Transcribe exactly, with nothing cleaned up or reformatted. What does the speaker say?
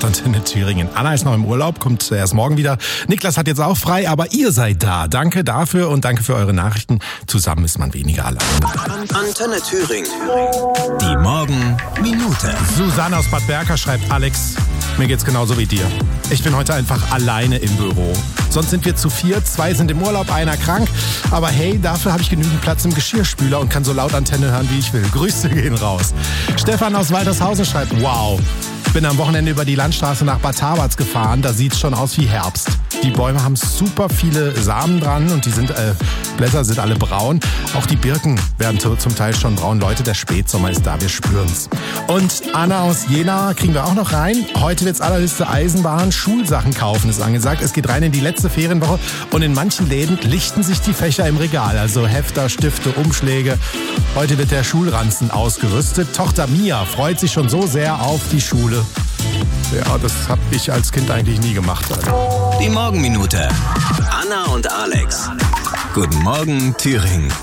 Antenne Thüringen. Anna ist noch im Urlaub, kommt erst morgen wieder. Niklas hat jetzt auch frei, aber ihr seid da. Danke dafür und danke für eure Nachrichten. Zusammen ist man weniger allein. Antenne Thüringen. Die Morgenminute. Susanne aus Bad Berka schreibt: Alex, mir geht's genauso wie dir. Ich bin heute einfach alleine im Büro. Sonst sind wir zu vier, zwei sind im Urlaub, einer krank. Aber hey, dafür habe ich genügend Platz im Geschirrspüler und kann so laut Antenne hören, wie ich will. Grüße gehen raus. Stefan aus Waltershausen schreibt: Wow, bin am Wochenende über die Landstraße nach Bad Haberts gefahren. Da sieht's schon aus wie Herbst. Die Bäume haben super viele Samen dran und die sind, äh, Blätter sind alle braun. Auch die Birken werden zu, zum Teil schon braun. Leute, der Spätsommer ist da, wir spüren's. Und Anna aus Jena kriegen wir auch noch rein. Heute wird's allerhöchste Eisenbahn. Schulsachen kaufen ist angesagt. Es geht rein in die letzte Ferienwoche und in manchen Läden lichten sich die Fächer im Regal. Also Hefter, Stifte, Umschläge. Heute wird der Schulranzen ausgerüstet. Tochter Mia freut sich schon so sehr auf die Schule. Ja, das habe ich als Kind eigentlich nie gemacht. Also. Die Morgenminute. Anna und Alex. Guten Morgen, Thüringen.